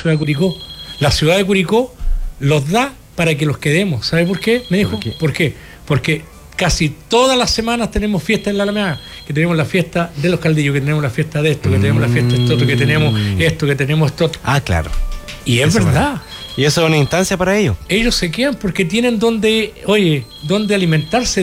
ciudad de Curicó. La ciudad de Curicó los da para que los quedemos. ¿Sabe por qué? Me dijo. ¿Por qué? Porque casi todas las semanas tenemos fiesta en la Alameda, que tenemos la fiesta de los Caldillos, que tenemos la fiesta de esto, que tenemos la fiesta de esto otro, que tenemos esto, que tenemos esto otro. Ah, claro. Y es verdad. Y eso es una instancia para ellos. Ellos se quedan porque tienen donde alimentarse.